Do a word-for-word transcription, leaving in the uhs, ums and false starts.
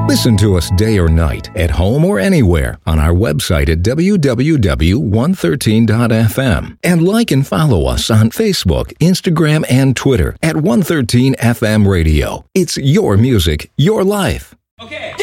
Listen to us day or night, at home or anywhere, on our website at w w w dot one thirteen dot f m. And like and follow us on Facebook, Instagram, and Twitter at one thirteen F M Radio. It's your music, your life. Okay.